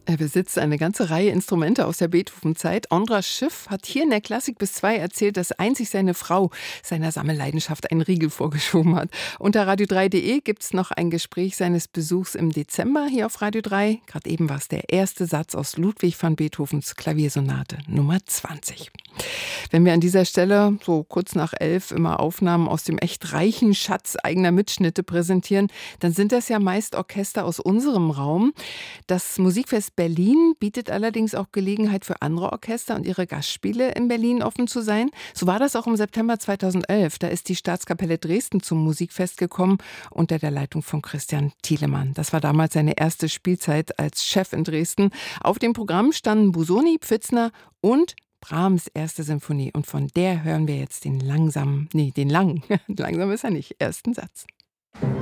Er besitzt eine ganze Reihe Instrumente aus der Beethoven-Zeit. Andras Schiff hat hier in der Klassik bis 2 erzählt, dass einzig seine Frau seiner Sammelleidenschaft einen Riegel vorgeschoben hat. Unter radio3.de gibt es noch ein Gespräch seines Besuchs im Dezember hier auf Radio 3. Gerade eben war es der erste Satz aus Ludwig van Beethovens Klaviersonate Nummer 20. Wenn wir an dieser Stelle so kurz nach 11 immer Aufnahmen aus dem echt reichen Schatz eigener Mitschnitte präsentieren, dann sind das ja meist Orchester aus unserem Raum. Das Musikfest Berlin bietet allerdings auch Gelegenheit für andere Orchester und ihre Gastspiele in Berlin offen zu sein. So war das auch im September 2011. Da ist die Staatskapelle Dresden zum Musikfest gekommen unter der Leitung von Christian Thielemann. Das war damals seine erste Spielzeit als Chef in Dresden. Auf dem Programm standen Busoni, Pfitzner und Brahms erste Symphonie. Und von der hören wir jetzt den langen, langsam ist er nicht, ersten Satz.